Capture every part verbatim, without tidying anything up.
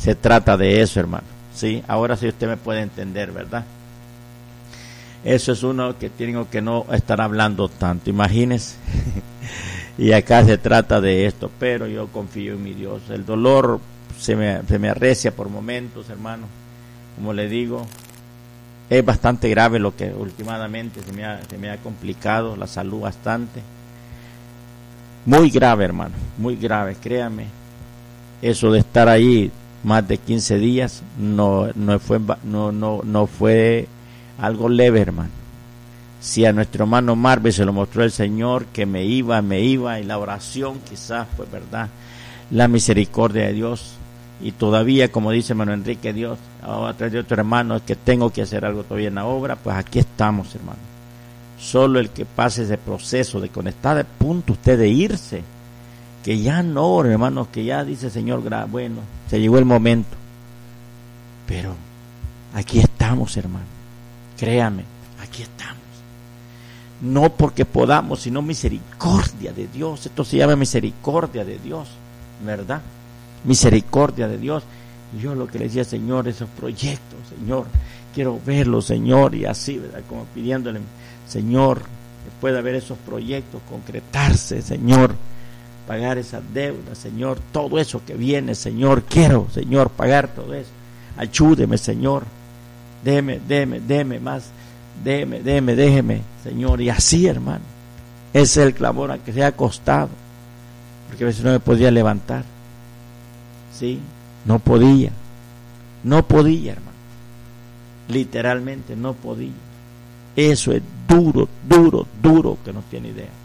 Se trata de eso, hermano. Sí, ahora sí usted me puede entender, ¿verdad? Eso es uno que tengo que no estar hablando tanto, imagínese. Y acá se trata de esto, pero yo confío en mi Dios. El dolor se me, se me arrecia por momentos, hermano. Como le digo, es bastante grave lo que últimamente se me ha, se me ha complicado la salud bastante. Muy grave, hermano, muy grave, créame. Eso de estar ahí más de quince días no, no fue, no, no, no fue algo leve, hermano. Si a nuestro hermano Marvel se lo mostró el Señor, que me iba, me iba, y la oración quizás fue verdad, la misericordia de Dios, y todavía, como dice hermano Enrique, Dios, a través de otro hermano, es que tengo que hacer algo todavía en la obra, pues aquí estamos, hermano. Solo el que pase ese proceso de conectar al punto usted de irse, que ya no, hermano, que ya dice Señor, bueno, se llegó el momento, pero aquí estamos, hermano, créame, aquí estamos. No porque podamos, sino misericordia de Dios. Esto se llama misericordia de Dios, ¿verdad? Misericordia de Dios. Y yo lo que le decía, Señor, esos proyectos, Señor, quiero verlos, Señor, y así, ¿verdad? Como pidiéndole, Señor, que pueda ver esos proyectos concretarse, Señor, pagar esas deudas, Señor, todo eso que viene, Señor, quiero, Señor, pagar todo eso. Ayúdeme, Señor, déme, déme, déme más. Déjeme, déjeme, déjeme, Señor, y así, hermano. Ese es el clamor, aunque sea acostado, porque a veces no me podía levantar, sí, no podía, no podía, hermano, literalmente no podía. Eso es duro, duro, duro, que no tiene idea.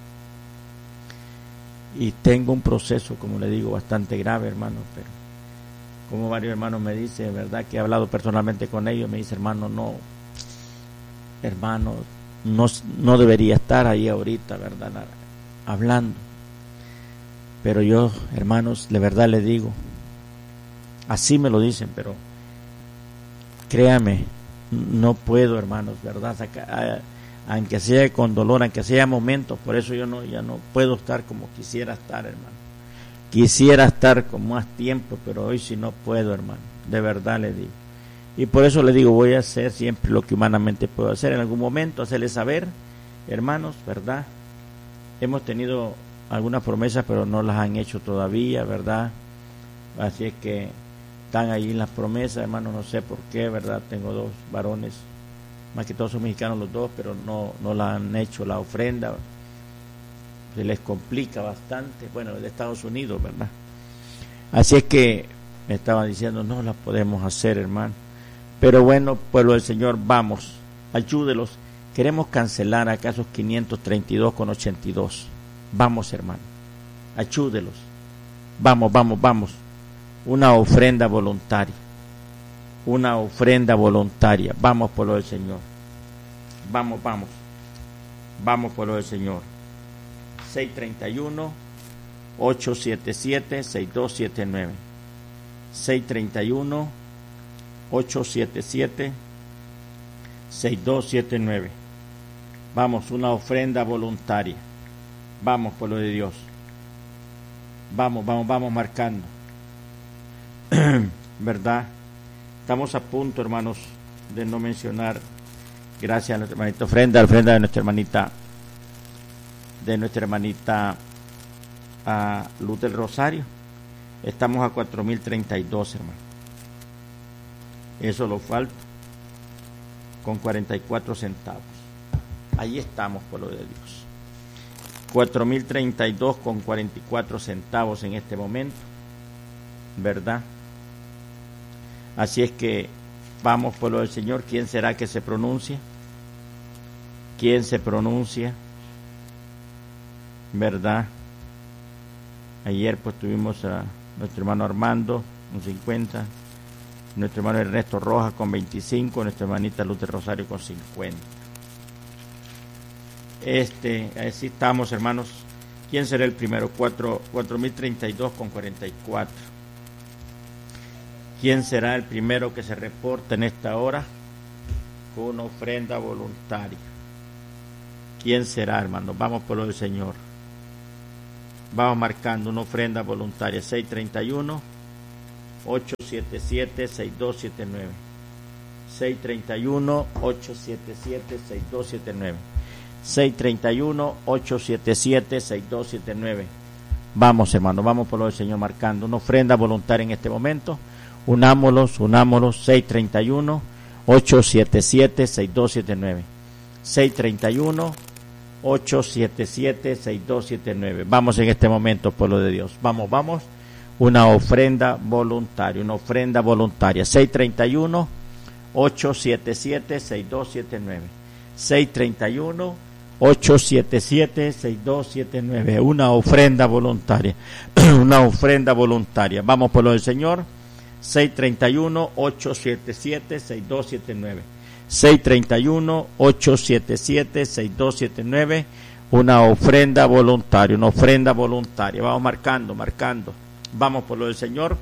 Y tengo un proceso, como le digo, bastante grave, hermano, pero como varios hermanos me dicen, verdad, que he hablado personalmente con ellos, me dice, hermano, no, hermano, no, no debería estar ahí ahorita, ¿verdad? Hablando. Pero yo, hermanos, de verdad les digo, así me lo dicen, pero créame, no puedo, hermanos, ¿verdad? Saca, aunque sea con dolor, aunque sea momentos, por eso yo no, ya no puedo estar como quisiera estar, hermano. Quisiera estar con más tiempo, pero hoy sí no puedo, hermano, de verdad les digo. Y por eso le digo, voy a hacer siempre lo que humanamente puedo hacer. En algún momento, hacerles saber, hermanos, ¿verdad? Hemos tenido algunas promesas, pero no las han hecho todavía, ¿verdad? Así es que están ahí las promesas, hermanos, no sé por qué, ¿verdad? Tengo dos varones, más que todos son mexicanos los dos, pero no, no la han hecho la ofrenda. Se les complica bastante, bueno, de Estados Unidos, ¿verdad? Así es que me estaban diciendo, no las podemos hacer, hermano. Pero bueno, pueblo del Señor, vamos, ayúdelos. Queremos cancelar acá esos quinientos treinta y dos con ochenta y dos. Vamos, hermano, ayúdelos. Vamos, vamos, vamos. Una ofrenda voluntaria. Una ofrenda voluntaria. Vamos, pueblo del Señor. Vamos, vamos. Vamos, pueblo del Señor. seis treinta y uno, ocho siete siete, seis dos siete nueve. seis treinta y uno, ocho siete siete, seis dos siete nueve. Vamos, una ofrenda voluntaria. Vamos, pueblo de Dios. Vamos, vamos, vamos marcando. ¿Verdad? Estamos a punto, hermanos, de no mencionar, gracias a nuestra hermanita ofrenda, ofrenda de nuestra hermanita, de nuestra hermanita a Luz del Rosario. Estamos a cuatro mil treinta y dos, hermano. Eso lo falta con cuarenta y cuatro centavos. Ahí estamos, pueblo de Dios. cuatro mil treinta y dos con cuarenta y cuatro centavos en este momento, ¿verdad? Así es que vamos, pueblo del Señor. ¿Quién será que se pronuncia? ¿Quién se pronuncia? ¿Verdad? Ayer pues tuvimos a nuestro hermano Armando con cincuenta, nuestro hermano Ernesto Rojas con veinticinco, nuestra hermanita Luz del Rosario con cincuenta. Este, así estamos, hermanos. ¿Quién será el primero? cuatro mil treinta y dos con cuarenta y cuatro. ¿Quién será el primero que se reporta en esta hora con una ofrenda voluntaria? ¿Quién será, hermano? Vamos, pueblo del Señor. Vamos marcando una ofrenda voluntaria. seis treinta y uno, ocho siete siete, seis dos siete nueve. seis tres uno, ocho siete siete, seis dos siete nueve. seis tres uno, ocho siete siete, seis dos siete nueve. Vamos, hermano, vamos por lo del Señor marcando una ofrenda voluntaria en este momento. Unámoslos, unámoslos. seis tres uno, ocho siete siete, seis dos siete nueve. seis tres uno, ocho siete siete, seis dos siete nueve. Vamos en este momento, pueblo de Dios. Vamos, vamos. Una ofrenda voluntaria, una ofrenda voluntaria. seis tres uno, ocho siete siete, seis dos siete nueve. seis tres uno, ocho siete siete, seis dos siete nueve. Una ofrenda voluntaria. Una ofrenda voluntaria. Vamos por lo del Señor. seis tres uno, ocho siete siete, seis dos siete nueve. seis tres uno, ocho siete siete, seis dos siete nueve. Una ofrenda voluntaria. Una ofrenda voluntaria. Vamos marcando, marcando. Vamos por lo del Señor.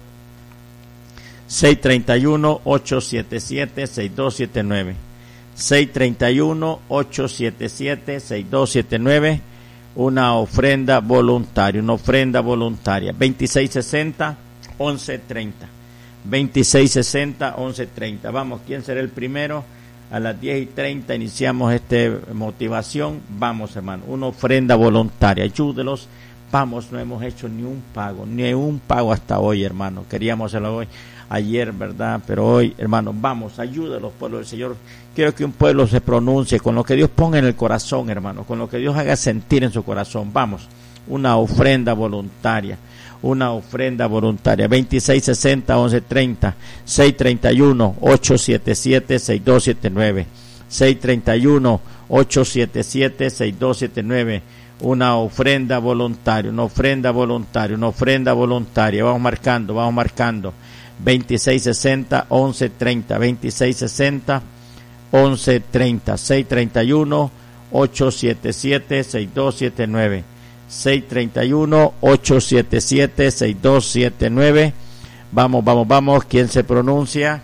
seis tres uno, ocho siete siete, seis dos siete nueve. seis tres uno, ocho siete siete, seis dos siete nueve. Una ofrenda voluntaria, una ofrenda voluntaria. veintiséis sesenta, once treinta. veintiséis sesenta, once treinta. Vamos, ¿quién será el primero? A las diez y treinta iniciamos esta motivación. Vamos, hermano, una ofrenda voluntaria. Ayúdelos. Vamos, no hemos hecho ni un pago, ni un pago hasta hoy, hermano. Queríamos hacerlo hoy, ayer, ¿verdad? Pero hoy, hermano, vamos, ayúdalos, pueblo del Señor. Quiero que un pueblo se pronuncie con lo que Dios ponga en el corazón, hermano, con lo que Dios haga sentir en su corazón. Vamos, una ofrenda voluntaria, una ofrenda voluntaria. veintiséis sesenta, once treinta, seis tres uno, ocho siete siete, seis dos siete nueve. seis tres uno, ocho siete siete, seis dos siete nueve. Una ofrenda voluntaria, una ofrenda voluntaria, una ofrenda voluntaria. Vamos marcando, vamos marcando. veintiséis sesenta, once treinta, veintiséis sesenta, once treinta, seis tres uno, ocho siete siete, seis dos siete nueve. seis tres uno, ocho siete siete, seis dos siete nueve. Vamos, vamos, vamos. ¿Quién se pronuncia?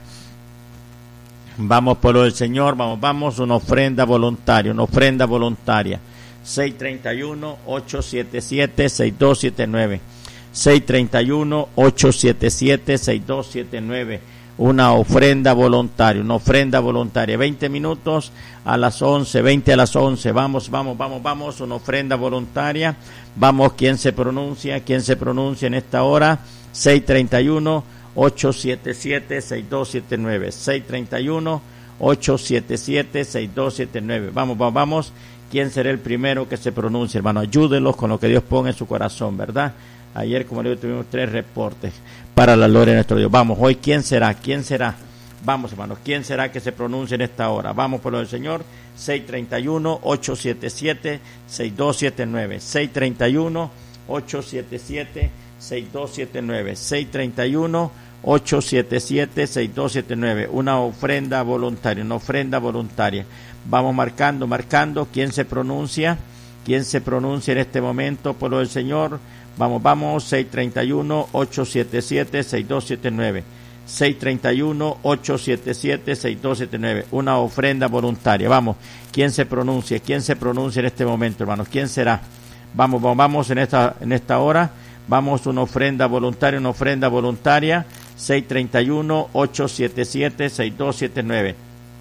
Vamos por lo del Señor, vamos, vamos. Una ofrenda voluntaria, una ofrenda voluntaria. seis tres uno, ocho siete siete, seis dos siete nueve. seis tres uno, ocho siete siete, seis dos siete nueve. Una ofrenda voluntaria, una ofrenda voluntaria. veinte minutos a las once, veinte a las once. Vamos, vamos, vamos, vamos. Una ofrenda voluntaria. Vamos, ¿quién se pronuncia? ¿Quién se pronuncia en esta hora? seis tres uno, ocho siete siete, seis dos siete nueve. seis tres uno, ocho siete siete, seis dos siete nueve. Vamos, vamos, vamos. ¿Quién será el primero que se pronuncie, hermano? Ayúdenlos con lo que Dios ponga en su corazón, ¿verdad? Ayer, como le digo, tuvimos tres reportes para la gloria de nuestro Dios. Vamos, hoy, ¿quién será? ¿Quién será? Vamos, hermanos, ¿quién será que se pronuncie en esta hora? Vamos por lo del Señor. seis tres uno, ocho siete siete, seis dos siete nueve. seis tres uno, ocho siete siete, seis dos siete nueve. seis tres uno, ocho siete siete, seis dos siete nueve. Una ofrenda voluntaria, una ofrenda voluntaria. Vamos marcando, marcando. ¿Quién se pronuncia? ¿Quién se pronuncia en este momento por lo del Señor? Vamos, vamos. seis tres uno, ocho siete siete, seis dos siete nueve. seis tres uno, ocho siete siete, seis dos siete nueve. Una ofrenda voluntaria. Vamos. ¿Quién se pronuncia? ¿Quién se pronuncia en este momento, hermanos? ¿Quién será? Vamos, vamos, vamos en esta, en esta hora. Vamos, una ofrenda voluntaria, una ofrenda voluntaria. seis tres uno, ocho siete siete, seis dos siete nueve.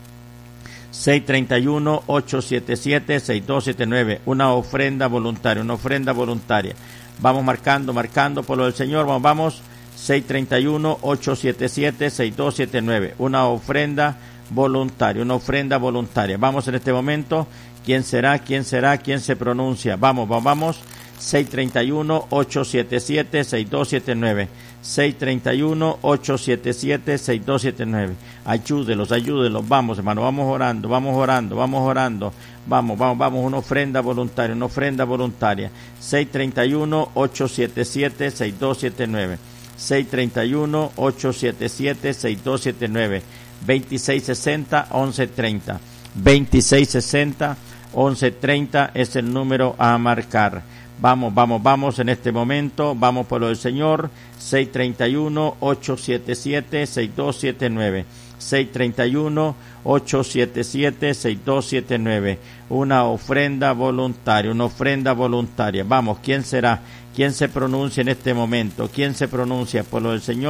seis tres uno, ocho siete siete, seis dos siete nueve. Una ofrenda voluntaria, una ofrenda voluntaria. Vamos marcando, marcando por lo del Señor. Vamos, vamos. seis tres uno, ocho siete siete, seis dos siete nueve. Una ofrenda voluntaria, una ofrenda voluntaria. Vamos en este momento. ¿Quién será? ¿Quién será? ¿Quién se pronuncia? Vamos, vamos, vamos. seis tres uno, ocho siete siete, seis dos siete nueve. seis tres uno, ocho siete siete, seis dos siete nueve. Ayúdelos, ayúdelos. Vamos, hermano, vamos orando, vamos orando, vamos orando. Vamos, vamos, vamos. Una ofrenda voluntaria, una ofrenda voluntaria. seis tres uno, ocho siete siete, seis dos siete nueve. seis tres uno, ocho siete siete, seis dos siete nueve. veintiséis sesenta, once treinta. veintiséis sesenta, once treinta es el número a marcar. Vamos, vamos, vamos en este momento. Vamos por lo del Señor. seis tres uno, ocho siete siete, seis dos siete nueve. seis tres uno, ocho siete siete, seis dos siete nueve. Una ofrenda voluntaria, una ofrenda voluntaria. Vamos, ¿quién será? ¿Quién se pronuncia en este momento? ¿Quién se pronuncia por lo del Señor?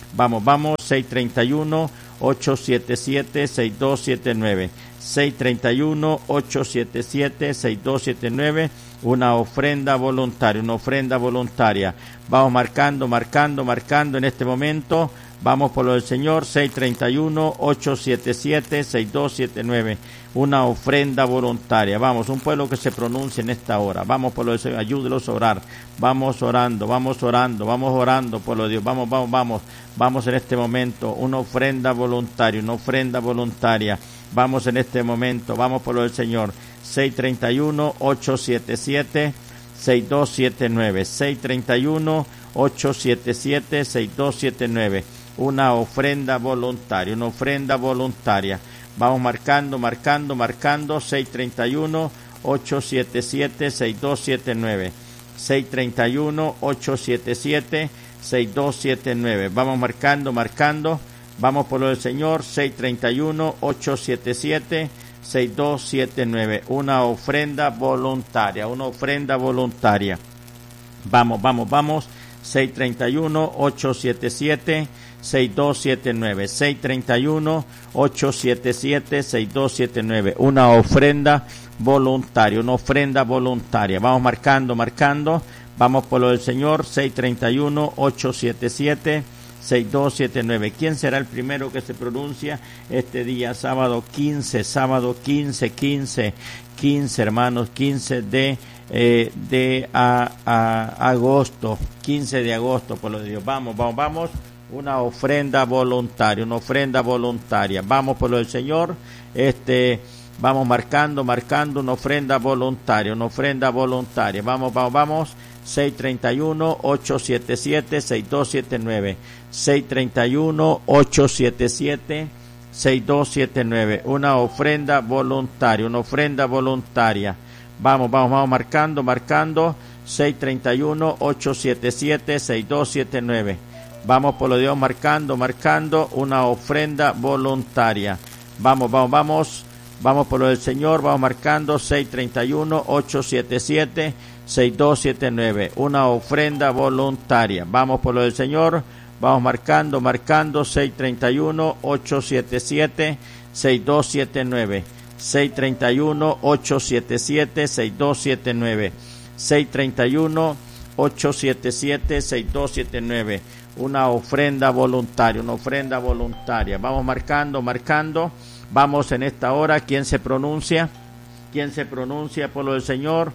Vamos, vamos, seis treinta y uno, ocho siete siete, seis dos siete nueve. seis treinta y uno, ocho siete siete, seis dos siete nueve. Una ofrenda voluntaria, una ofrenda voluntaria. Vamos marcando, marcando, marcando en este momento. Vamos por lo del Señor, seis treinta y uno, ocho siete siete, seis dos siete nueve. Una ofrenda voluntaria. Vamos, un pueblo que se pronuncie en esta hora. Vamos por lo del Señor, ayúdelos a orar. Vamos orando, vamos orando, vamos orando por lo de Dios. Vamos, vamos, vamos. Vamos en este momento, una ofrenda voluntaria, una ofrenda voluntaria. Vamos en este momento, vamos por lo del Señor. seis treinta y uno, ocho siete siete, seis dos siete nueve. seis treinta y uno, ocho siete siete, seis dos siete nueve. Una ofrenda voluntaria, una ofrenda voluntaria. Vamos marcando, marcando, marcando. seis treinta y uno, ocho siete siete, seis dos siete nueve. seis treinta y uno, ocho siete siete, seis dos siete nueve. Vamos marcando, marcando. Vamos por lo del Señor. seis treinta y uno, ocho siete siete, seis dos siete nueve. Una ofrenda voluntaria, una ofrenda voluntaria. Vamos, vamos, vamos. seis treinta y uno, ocho siete siete, seis dos siete nueve. seis treinta y uno, ocho siete siete, seis dos siete nueve. Una ofrenda voluntaria, una ofrenda voluntaria. Vamos marcando, marcando. Vamos por lo del Señor. seis treinta y uno, ocho siete siete, seis dos siete nueve. ¿Quién será el primero que se pronuncia este día? Sábado quince, sábado quince, quince, quince, hermanos, quince de eh, de a, a, agosto, quince de agosto, por lo de Dios. Vamos, vamos, vamos. Una ofrenda voluntaria, una ofrenda voluntaria. Vamos por lo del Señor. Este, vamos marcando, marcando una ofrenda voluntaria, una ofrenda voluntaria. Vamos, vamos, vamos. seis treinta y uno, ocho siete siete, seis dos siete nueve. seis treinta y uno, ocho siete siete, seis dos siete nueve. Una ofrenda voluntaria, una ofrenda voluntaria. Vamos, vamos, vamos marcando, marcando. seis treinta y uno, ocho siete siete, seis dos siete nueve. Vamos por lo de Dios, marcando, marcando una ofrenda voluntaria. Vamos, vamos, vamos. Vamos por lo del Señor, vamos marcando. seis treinta y uno, ocho siete siete, seis dos siete nueve. Una ofrenda voluntaria. Vamos por lo del Señor. Vamos marcando, marcando. seis treinta y uno, ocho siete siete, seis dos siete nueve. seis treinta y uno, ocho siete siete, seis dos siete nueve. seis treinta y uno, ocho siete siete, seis dos siete nueve. Una ofrenda voluntaria, una ofrenda voluntaria. Vamos marcando, marcando. Vamos en esta hora. ¿Quién se pronuncia? ¿Quién se pronuncia por lo del Señor?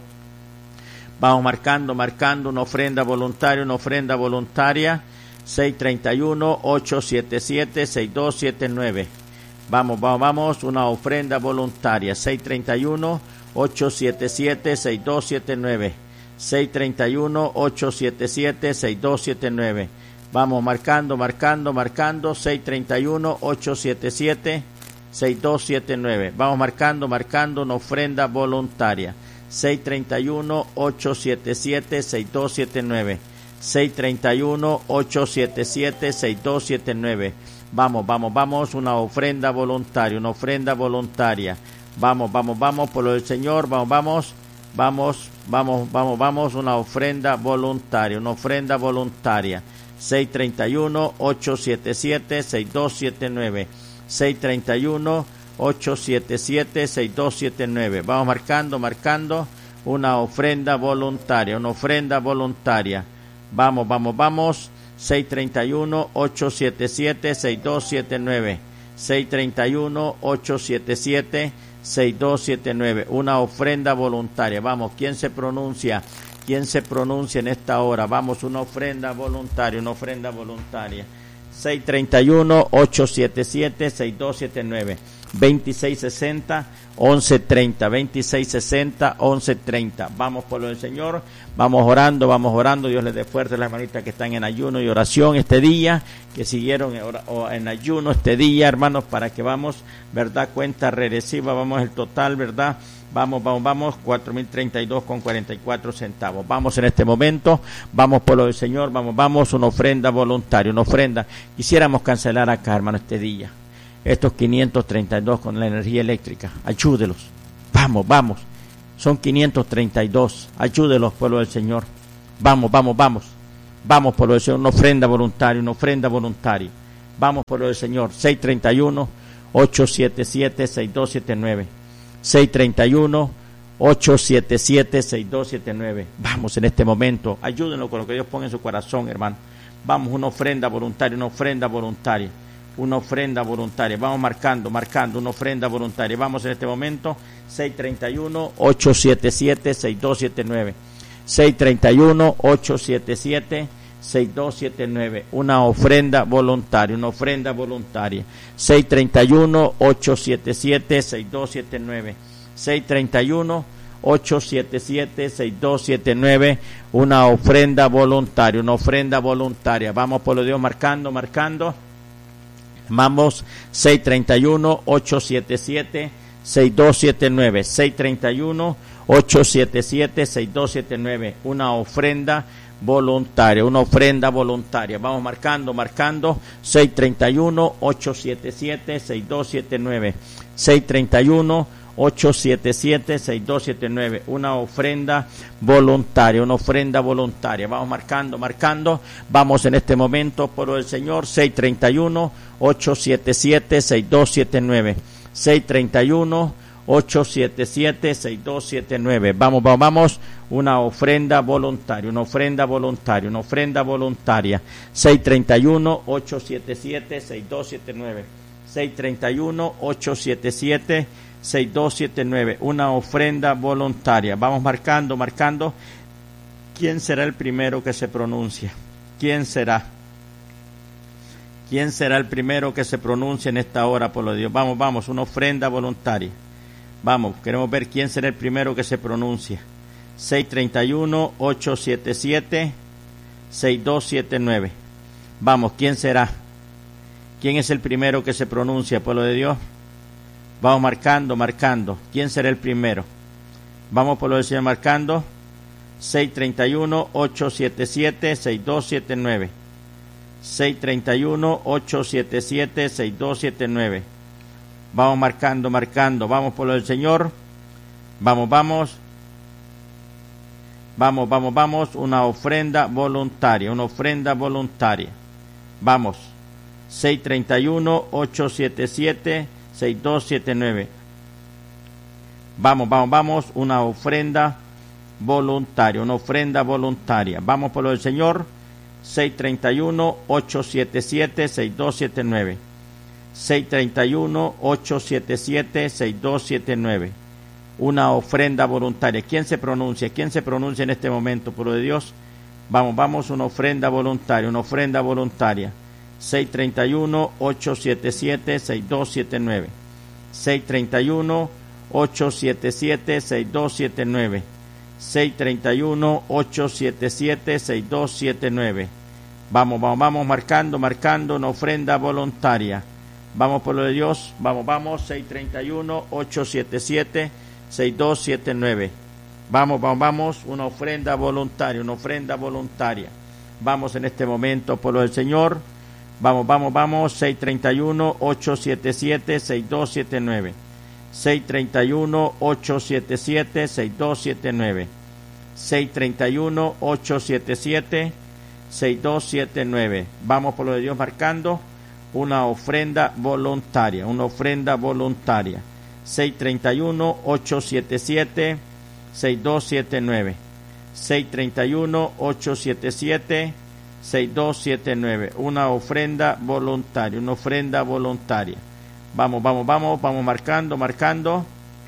Vamos marcando, marcando una ofrenda voluntaria, una ofrenda voluntaria. seis treinta y uno, ocho siete siete, seis dos siete nueve. Vamos, vamos, vamos, una ofrenda voluntaria. seis treinta y uno, ocho siete siete, seis dos siete nueve. seis treinta y uno, ocho siete siete, seis dos siete nueve. Vamos marcando, marcando, marcando. seis treinta y uno, ocho siete siete, seis dos siete nueve. Vamos marcando, marcando una ofrenda voluntaria. seis treinta y uno, ocho siete siete, seis dos siete nueve. seis treinta y uno, ocho siete siete, seis dos siete nueve. Vamos, vamos, vamos, una ofrenda voluntaria, una ofrenda voluntaria. Vamos, vamos, vamos, por lo del Señor, vamos, vamos, vamos, vamos, vamos, vamos, una ofrenda voluntaria, una ofrenda voluntaria. seis treinta y uno, ocho siete siete, seis dos siete nueve. seis treinta y uno, ocho siete siete, seis dos siete nueve. Vamos marcando, marcando una ofrenda voluntaria, una ofrenda voluntaria. Vamos, vamos, vamos. seis treinta y uno, ocho siete siete, seis dos siete nueve. seis treinta y uno, ocho siete siete, seis dos siete nueve. Una ofrenda voluntaria. Vamos, ¿quién se pronuncia? ¿Quién se pronuncia en esta hora? Vamos, una ofrenda voluntaria, una ofrenda voluntaria. seis treinta y uno, ocho siete siete, seis dos siete nueve. veintiséis sesenta, once treinta. veintiséis sesenta, once treinta. Vamos por lo del Señor. Vamos orando, vamos orando. Dios les dé fuerza a las hermanitas que están en ayuno y oración este día, que siguieron en ayuno este día, hermanos, para que vamos, ¿verdad? Cuenta regresiva, vamos el total, ¿verdad? Vamos, vamos, vamos, cuatro mil treinta y dos con cuarenta y cuatro centavos. Vamos en este momento, vamos por lo del Señor, vamos, vamos, una ofrenda voluntaria, una ofrenda. Quisiéramos cancelar acá, hermano, este día, estos quinientos treinta y dos con la energía eléctrica. Ayúdelos, vamos, vamos, son quinientos treinta y dos, ayúdelos, pueblo del Señor. Vamos, vamos, vamos, Vamos por lo del Señor, una ofrenda voluntaria, una ofrenda voluntaria. Vamos por lo del Señor. seis tres uno, ocho siete siete, seis dos siete nueve. seis tres uno, ocho siete siete, seis dos siete nueve. Vamos en este momento. Ayúdenlo con lo que Dios pone en su corazón, hermano. Vamos, una ofrenda voluntaria, una ofrenda voluntaria. Una ofrenda voluntaria. Vamos marcando, marcando, una ofrenda voluntaria. Vamos en este momento. seis tres uno, ocho siete siete, seis dos siete nueve. seis tres uno, ocho siete siete, seis dos siete nueve. Una ofrenda voluntaria, una ofrenda voluntaria. seis tres uno, ocho siete siete, seis dos siete nueve. seis tres uno, ocho siete siete, seis dos siete nueve. Una ofrenda voluntaria, una ofrenda voluntaria. Vamos por lo de Dios, marcando, marcando. Vamos, seis tres uno, ocho siete siete, seis dos siete nueve. seis tres uno, ocho siete siete, seis dos siete nueve. Una ofrenda voluntaria, una ofrenda voluntaria. Vamos marcando, marcando. seis tres uno, ocho siete siete, seis dos siete nueve. seis tres uno, ocho siete siete, seis dos siete nueve. Una ofrenda voluntaria, una ofrenda voluntaria. Vamos marcando, marcando. Vamos en este momento por el Señor. seis tres uno, ocho siete siete, seis dos siete nueve. seis tres uno, ocho siete siete, seis dos siete nueve. Vamos, vamos, vamos. Una ofrenda voluntaria, una ofrenda voluntaria, una ofrenda voluntaria. seis tres uno, ocho siete siete, seis dos siete nueve. seis tres uno, ocho siete siete, seis dos siete nueve. Una ofrenda voluntaria. Vamos marcando, marcando. ¿Quién será el primero que se pronuncia? ¿Quién será? ¿Quién será el primero que se pronuncie en esta hora por lo de Dios? Vamos, vamos, una ofrenda voluntaria. Vamos, queremos ver quién será el primero que se pronuncia. seis tres uno, ocho siete siete, seis dos siete nueve. Vamos, ¿quién será? ¿Quién es el primero que se pronuncia, pueblo de Dios? Vamos marcando, marcando. ¿Quién será el primero? Vamos, pueblo del Señor, marcando. seis tres uno, ocho siete siete, seis dos siete nueve. seis tres uno, ocho siete siete, seis dos siete nueve. Vamos marcando, marcando. Vamos, pueblo del Señor. Vamos, vamos. Vamos, vamos, vamos. Una ofrenda voluntaria, una ofrenda voluntaria. Vamos. seis tres uno, ocho siete siete, seis dos siete nueve. Vamos, vamos, vamos. Una ofrenda voluntaria, una ofrenda voluntaria. Vamos, pueblo del Señor. seis tres uno, ocho siete siete, seis dos siete nueve. seis tres uno, ocho siete siete, seis dos siete nueve. Una ofrenda voluntaria. ¿Quién se pronuncia? ¿Quién se pronuncia en este momento, pueblo de Dios? Vamos, vamos, una ofrenda voluntaria, una ofrenda voluntaria. seis tres uno, ocho siete siete, seis dos siete nueve. seis tres uno, ocho siete siete, seis dos siete nueve. seis tres uno, ocho siete siete, seis dos siete nueve. Vamos, vamos, vamos, marcando, marcando una ofrenda voluntaria. Vamos, pueblo de Dios, vamos, vamos, seis tres uno, ocho siete siete, seis dos siete nueve. Vamos, vamos, vamos, una ofrenda voluntaria, una ofrenda voluntaria. Vamos en este momento, pueblo del Señor. Vamos, vamos, vamos, seis tres uno, ocho siete siete, seis dos siete nueve. seis tres uno, ocho siete siete, seis dos siete nueve. seis tres uno, ocho siete siete, seis dos siete nueve. Vamos, pueblo de Dios, marcando una ofrenda voluntaria, una ofrenda voluntaria. seis tres uno, ocho siete siete, seis dos siete nueve. seis tres uno, ocho siete siete, seis dos siete nueve. Una ofrenda voluntaria, una ofrenda voluntaria. Vamos, vamos, vamos, vamos marcando, marcando.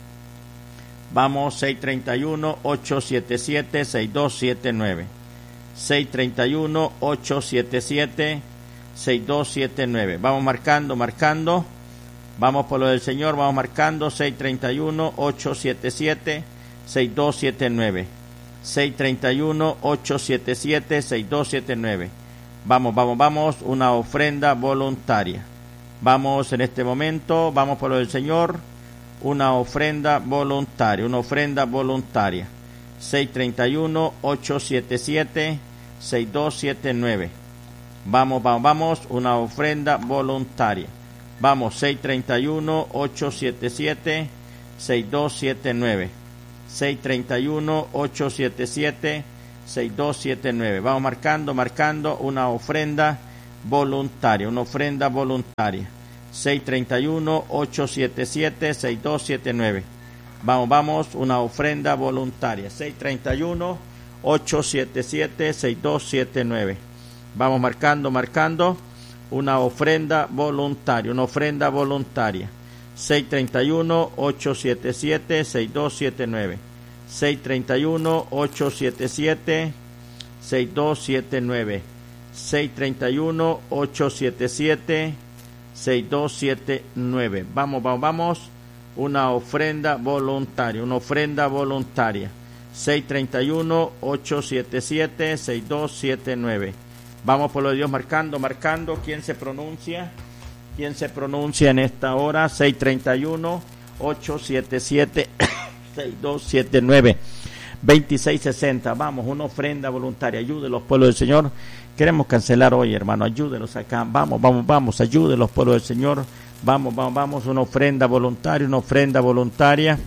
Vamos, seis tres uno, ocho siete siete, seis dos siete nueve. seis tres uno, ocho siete siete, seis dos siete nueve. Vamos marcando, marcando. Vamos por lo del Señor, vamos marcando. seis tres uno, ocho siete siete, seis dos siete nueve. seis tres uno, ocho siete siete, seis dos siete nueve. Vamos, vamos, vamos, una ofrenda voluntaria. Vamos en este momento, vamos por lo del Señor, una ofrenda voluntaria, una ofrenda voluntaria. seis tres uno, ocho siete siete, seis dos siete nueve. Vamos, vamos, vamos, una ofrenda voluntaria. Vamos, seis tres uno, ocho siete siete, seis dos siete nueve. seis tres uno, ocho siete siete, seis dos siete nueve. Vamos marcando, marcando una ofrenda voluntaria, una ofrenda voluntaria. seis tres uno, ocho siete siete, seis dos siete nueve. Vamos, vamos, una ofrenda voluntaria. seis tres uno, ocho siete siete, seis dos siete nueve. Vamos marcando, marcando una ofrenda voluntaria, una ofrenda voluntaria. seis tres uno, ocho siete siete, seis dos siete nueve. seis tres uno, ocho siete siete, seis dos siete nueve. seis tres uno, ocho siete siete, seis dos siete nueve. Vamos, vamos, vamos. Una ofrenda voluntaria, una ofrenda voluntaria. seis tres uno, ocho siete siete, seis dos siete nueve. Vamos por lo de Dios marcando, marcando. ¿Quién se pronuncia? ¿Quién se pronuncia en esta hora? seis tres uno, ocho siete siete, seis dos siete nueve. veintiséis sesenta. Vamos, una ofrenda voluntaria. Ayude los pueblos del Señor. Queremos cancelar hoy, hermano. Ayúdelos acá. Vamos, vamos, vamos. Ayude los pueblos del Señor. Vamos, vamos, vamos. Una ofrenda voluntaria, una ofrenda voluntaria.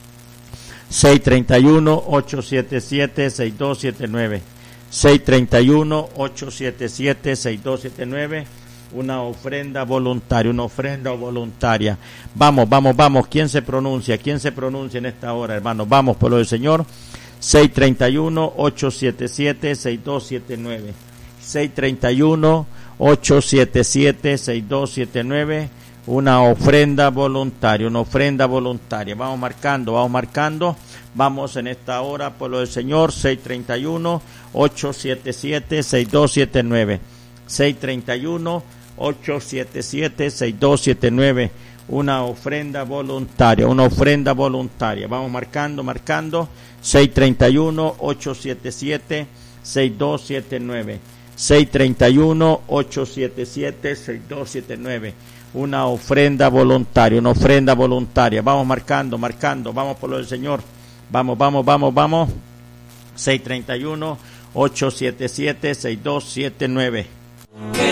seis tres uno, ocho siete siete, seis dos siete nueve. seis tres uno, ocho siete siete, seis dos siete nueve. Una ofrenda voluntaria, una ofrenda voluntaria. Vamos, vamos, vamos. ¿Quién se pronuncia? ¿Quién se pronuncia en esta hora, hermano? Vamos, pueblo del Señor. seis tres uno, ocho siete siete, seis dos siete nueve. seis tres uno, ocho siete siete, seis dos siete nueve. Una ofrenda voluntaria, una ofrenda voluntaria. Vamos marcando, vamos marcando. Vamos en esta hora, pueblo del Señor. seis tres uno, ocho siete siete, seis dos siete nueve. seis tres uno, ocho siete siete, seis dos siete nueve. Una ofrenda voluntaria, una ofrenda voluntaria. Vamos marcando, marcando. seis tres uno, ocho siete siete, seis dos siete nueve. seis tres uno, ocho siete siete, seis dos siete nueve. Una ofrenda voluntaria, una ofrenda voluntaria. Vamos marcando, marcando. Vamos por lo del Señor. Vamos, vamos, vamos, vamos. seis tres uno, ocho siete siete, seis dos siete nueve.